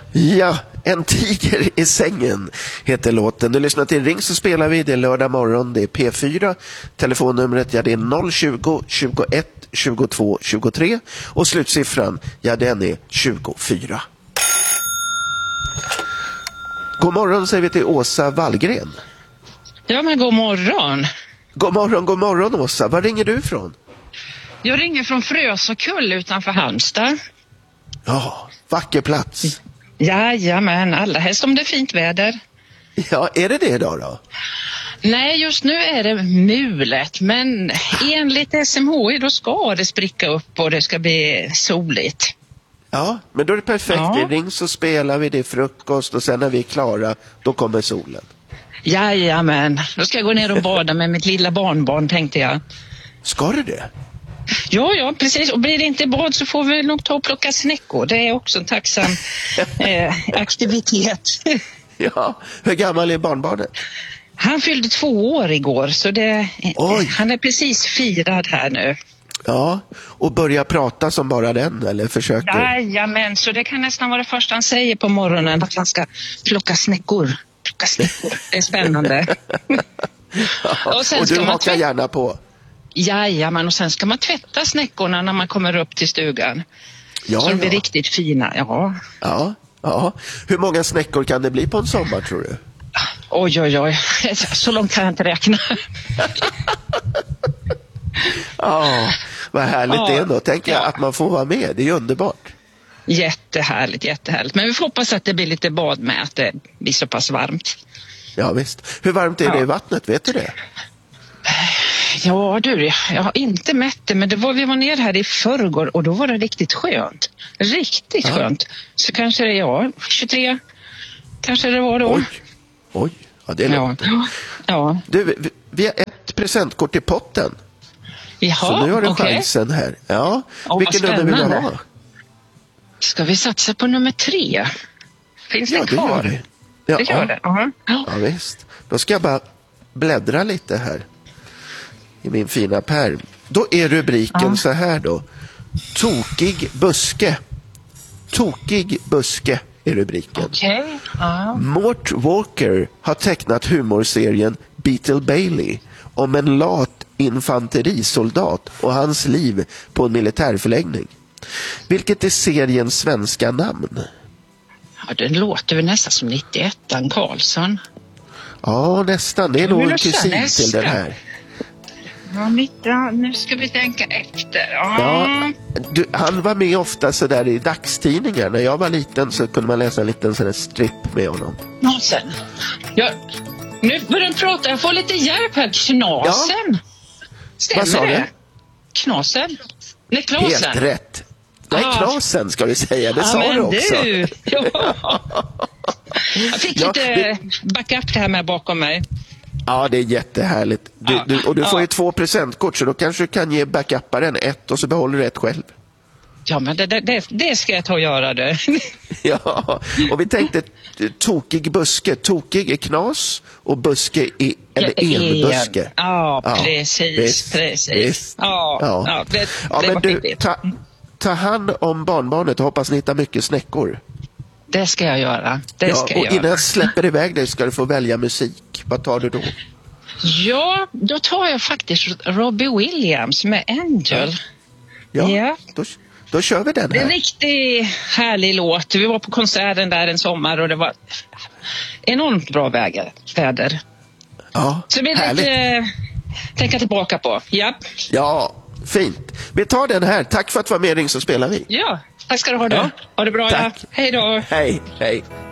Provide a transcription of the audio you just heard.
Ja, en tiger i sängen heter låten. Du lyssnar till Ring så spelar vi. Det är lördag morgon, det är P4. Telefonnumret, ja det är 020 21 22 23. Och slutsiffran, ja den är 24. God morgon säger vi till Åsa Wallgren. Ja, men god morgon. God morgon Åsa. Var ringer du ifrån? Jag ringer från Frösekull utanför Halmstad. Ja, vacker plats. Jajamän, alla helst om det är fint väder. Ja, är det idag då? Nej, just nu är det mulet, men enligt SMHI då ska det spricka upp och det ska bli soligt. Ja, men då är det perfekt. Ja. I Ring så spelar vi, det frukost och sen när vi är klara, då kommer solen. Jajamän, då ska jag gå ner och bada med mitt lilla barnbarn, tänkte jag. Ska du det? Ja, precis. Och blir det inte bad så får vi nog ta och plocka snäckor. Det är också en tacksam aktivitet. Ja, hur gammal är barnbarnet? Han fyllde 2 år igår, så han är precis firad här nu. Ja, och börja prata som bara den, eller försöker? Jajamän, så det kan nästan vara det första han säger på morgonen, att han ska plocka snäckor. Det är spännande. Ja, och du hakar gärna på. Jajamän, och sen ska man tvätta snäckorna när man kommer upp till stugan. Ja, så de blir riktigt fina, Ja. Hur många snäckor kan det bli på en sommar, tror du? Oj. Så långt kan jag inte räkna. Ja, vad härligt det är då. Tänker jag att man får vara med. Det är underbart. Jättehärligt. Men vi får hoppas att det blir lite bad med, att det blir så pass varmt. Ja, visst. Hur varmt är det i vattnet? Vet du det? Ja du, jag har inte mätt det, men vi var ner här i förrgår och då var det riktigt skönt. Riktigt skönt. Så kanske det är 23 kanske det var då. Oj. Ja, det är långt. Ja. Du, vi har ett presentkort i potten. Jaha, så nu har du chansen här. Ja, vilken nummer vill du ha? Ska vi satsa på nummer 3? Finns det kvar? Gör det. Ja, det gör det. Ja, visst. Då ska jag bara bläddra lite här i min fina pärm. Då är rubriken så här då. Tokig buske. Tokig buske är rubriken. Okej. Mort Walker har tecknat humorserien Beetle Bailey om en lat infanterisoldat och hans liv på en militärförläggning. Vilket är seriens svenska namn? Ja, den låter väl nästan som 91an Karlsson. Ja, nästan. Det är nog en kusin till den här. Ja, nu ska vi tänka efter. Han var med ofta så där i dagstidningar. När jag var liten så kunde man läsa en liten sån här strip med honom. Knasen. Nu börjar du prata. Jag får lite hjälp här. Knasen. Ja. Stämmer vad sa det? Du? Knasen. Nej, Klasen. Helt rätt. Nej, Klasen ska vi säga. Det sa du också. Jag fick lite backup det här med bakom mig. Ja, det är jättehärligt. Du får ju 2 presentkort, så då kanske du kan ge backupparen 1 och så behåller du 1 själv. Ja, men det ska jag ta och göra det. Ja, och vi tänkte tokig buske. Tokig är knas och buske är enbuske. Ja, precis. Ja, men du, ta hand om barnbarnet och hoppas ni hittar mycket snäckor. Det ska jag göra. Innan jag släpper iväg dig ska du få välja musik. Vad tar du då? Ja, då tar jag faktiskt Robbie Williams med Angel. Ja. Då kör vi den här. Det är en riktigt härlig låt. Vi var på konserten där en sommar och det var enormt bra väder. Ja, så det blir lite tänka tillbaka på. Ja, fint. Vi tar den här. Tack för att du var med, Ring så spelar vi. Ja, tack ska du ha då. Ha det bra. Tack. Hej då. Hej.